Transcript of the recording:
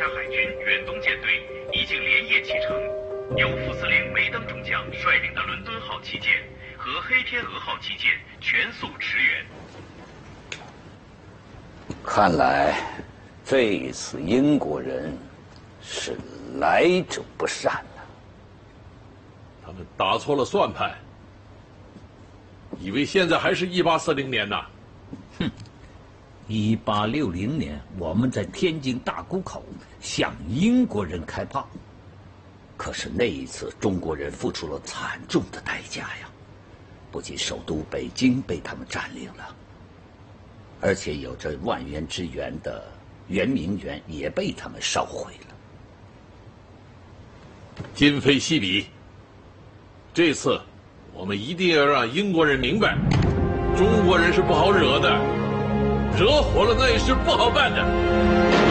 海军远东舰队已经连夜启程，由副司令梅登中将率领的伦敦号旗舰和黑天鹅号旗舰全速驰援。 看来，这一次英国人是来者不善呐。 他们打错了算盘，以为现在还是1840年呢。 哼，1860年我们在天津大沽口向英国人开炮， 可是那一次中国人付出了惨重的代价呀，不仅首都北京被他们占领了，而且有着万元之源的圆明园也被他们烧毁了。 今非昔比，这次我们一定要让英国人明白，中国人是不好惹的，惹火了那也是不好办的。